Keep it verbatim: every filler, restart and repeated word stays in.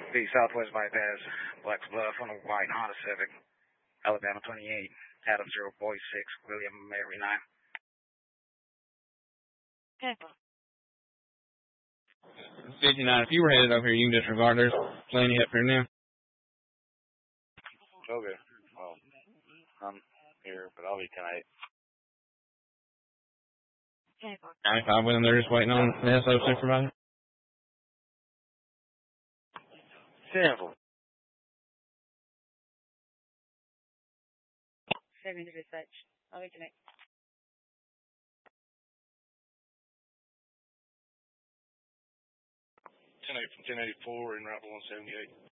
the Southwest Bypass, Blacks Bluff on a white Honda Civic, Alabama twenty-eight, Adam zero point six, William Mary nine. Okay. fifty-nine, if you were headed over here, you can disregard. There's plenty up here now. Okay. Well, I'm here, but I'll be tonight. ninety-five with them, they're just waiting on the S O supervisor. Simple. Seven to research. I'll be tonight. ten eight from ten eighty-four in Route one seventy-eight.